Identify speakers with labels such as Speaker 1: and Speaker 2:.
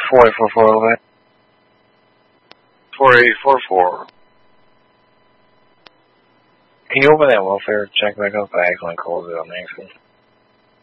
Speaker 1: 4844 a little bit.
Speaker 2: 4844.
Speaker 1: Can you open that welfare check back up? I accidentally closed it on accident.